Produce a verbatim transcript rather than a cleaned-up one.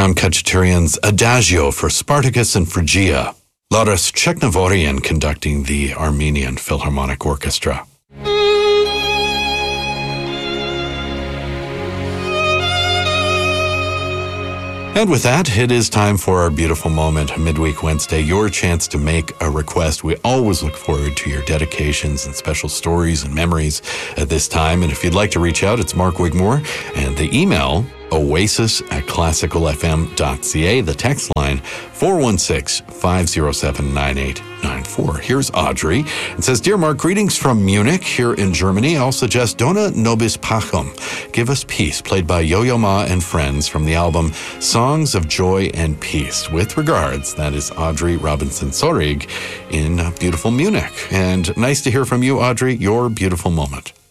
Abraham Khachaturian's Adagio for Spartacus and Phrygia. Laras Cheknavorian conducting the Armenian Philharmonic Orchestra. And with that, it is time for our beautiful moment, Midweek Wednesday, your chance to make a request. We always look forward to your dedications and special stories and memories at this time. And if you'd like to reach out, it's Mark Wigmore, and the email, oasis at classical f m dot c a. The text line, four one six, five zero seven, nine eight nine four. Here's Audrey. It says, Dear Mark, greetings from Munich here in Germany. I'll suggest Dona Nobis Pacem, Give Us Peace, played by Yo-Yo Ma and Friends from the album Songs of Joy and Peace. With regards, that is Audrey Robinson-Sorig in beautiful Munich. And nice to hear from you, Audrey, your beautiful moment.